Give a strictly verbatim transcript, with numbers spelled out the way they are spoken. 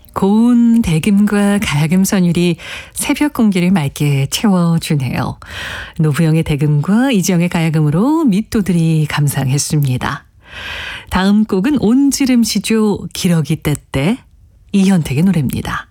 고운 대금과 가야금 선율이 새벽 공기를 맑게 채워주네요. 노부영의 대금과 이지영의 가야금으로 밑도들이 감상했습니다. 다음 곡은 온지름시조 기러기 떼떼 이현택의 노래입니다.